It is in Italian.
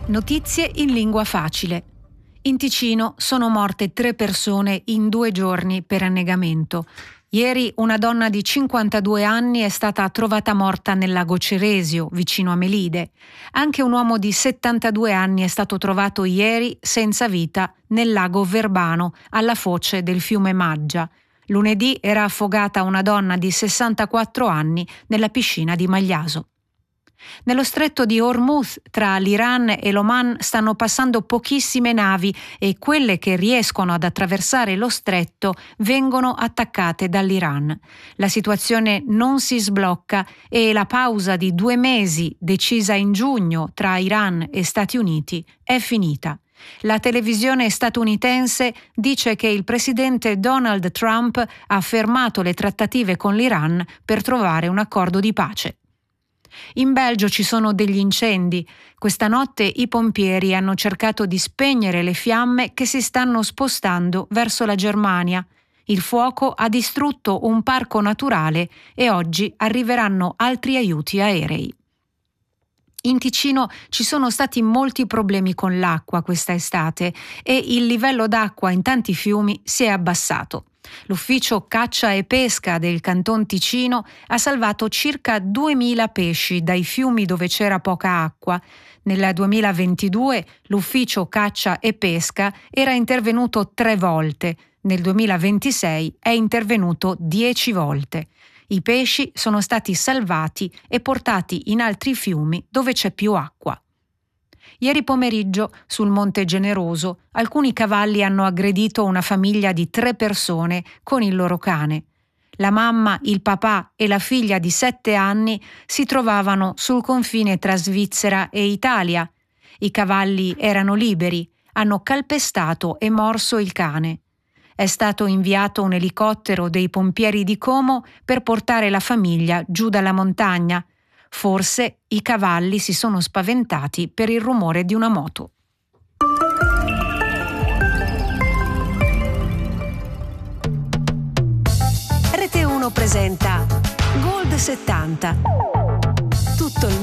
Notizie in lingua facile. In Ticino sono morte 3 persone in 2 giorni per annegamento. Ieri una donna di 52 anni è stata trovata morta nel lago Ceresio, vicino a Melide. Anche un uomo di 72 anni è stato trovato ieri senza vita nel lago Verbano, alla foce del fiume Maggia. Lunedì era affogata una donna di 64 anni nella piscina di Magliaso. Nello stretto di Hormuz, tra l'Iran e l'Oman, stanno passando pochissime navi e quelle che riescono ad attraversare lo stretto vengono attaccate dall'Iran. La situazione non si sblocca e la pausa di 2 mesi decisa in giugno tra Iran e Stati Uniti è finita. La televisione statunitense dice che il presidente Donald Trump ha fermato le trattative con l'Iran per trovare un accordo di pace. In Belgio ci sono degli incendi. Questa notte i pompieri hanno cercato di spegnere le fiamme che si stanno spostando verso la Germania. Il fuoco ha distrutto un parco naturale e oggi arriveranno altri aiuti aerei. In Ticino ci sono stati molti problemi con l'acqua questa estate e il livello d'acqua in tanti fiumi si è abbassato. L'ufficio caccia e pesca del Canton Ticino ha salvato circa 2000 pesci dai fiumi dove c'era poca acqua. Nel 2022 l'ufficio caccia e pesca era intervenuto 3 volte, nel 2026 è intervenuto 10 volte. I pesci sono stati salvati e portati in altri fiumi dove c'è più acqua. Ieri pomeriggio, sul Monte Generoso, alcuni cavalli hanno aggredito una famiglia di 3 persone con il loro cane. La mamma, il papà e la figlia di 7 anni si trovavano sul confine tra Svizzera e Italia. I cavalli erano liberi, hanno calpestato e morso il cane. È stato inviato un elicottero dei pompieri di Como per portare la famiglia giù dalla montagna. Forse i cavalli si sono spaventati per il rumore di una moto. Rete 1 presenta Gold 70. Tutto il